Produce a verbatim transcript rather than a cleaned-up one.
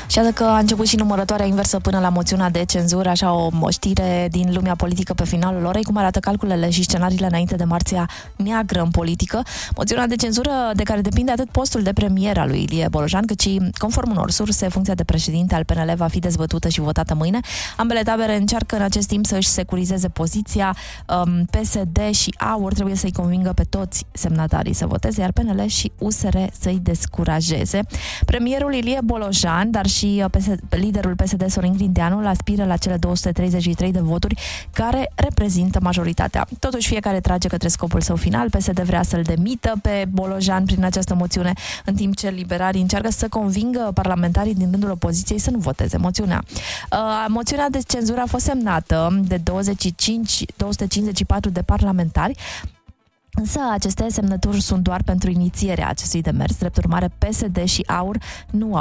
Și iată că a început și numărătoarea inversă până la moțiunea de cenzură, așa o știre din lumea politică pe finalul orei, cum arată calculele și scenariile înainte de marțea neagră în politică. Moțiunea de cenzură de care depinde atât postul de premier al lui Ilie Bolojan, cât și, conform unor surse, funcția de președinte al P N L va fi dezbătută și votată mâine. Ambele tabere încearcă în acest timp să își securizeze poziția. P S D și AUR trebuie să-i convingă pe toți semnatarii să voteze, iar P N L și U S R să-i descurajeze. Premierul Ilie Bolojan, dar și P S D, liderul P S D Sorin Grindeanu aspiră la cele două sute treizeci și trei de voturi care reprezintă majoritatea. Totuși, fiecare trage către scopul său final. P S D vrea să-l demită pe Bolojan prin această moțiune, în timp ce liberalii încearcă să convingă parlamentarii din rândul opoziției să nu voteze moțiunea. Uh, moțiunea de cenzură a fost semnată de douăzeci și cinci, două sute cincizeci și patru de parlamentari, însă aceste semnături sunt doar pentru inițierea acestui demers. Drept urmare, P S D și AUR nu au